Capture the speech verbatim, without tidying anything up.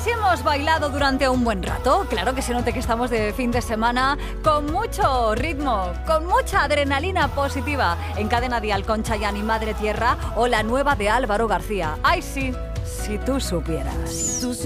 Así hemos bailado durante un buen rato. Claro que se note que estamos de fin de semana con mucho ritmo, con mucha adrenalina positiva. En Cadena Dial con Chayanne y Madre Tierra o la nueva de Álvaro García. Ay sí, si tú supieras.